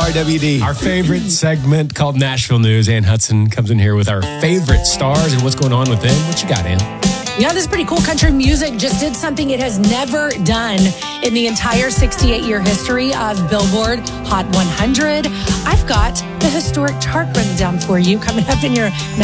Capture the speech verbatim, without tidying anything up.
R W D. Our favorite segment called Nashville News. Ann Hudson comes in here with our favorite stars and what's going on with them. What you got, Ann? Yeah, this is pretty cool. Country music just did something it has never done in the entire sixty-eight year history of Billboard Hot one hundred. I've got the historic chart rundown for you coming up in your